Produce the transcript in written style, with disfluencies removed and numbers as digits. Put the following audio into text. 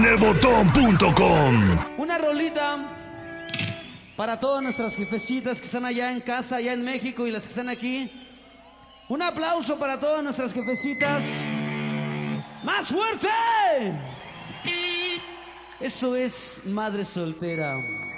elbotón.com. Una rolita para todas nuestras jefecitas que están allá en casa, allá en México, y las que están aquí. Un aplauso para todas nuestras jefecitas. ¡Más fuerte! Eso es Madre Soltera.